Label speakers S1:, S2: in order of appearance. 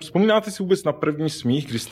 S1: Vzpomínáte si vůbec na první smích, kdy jste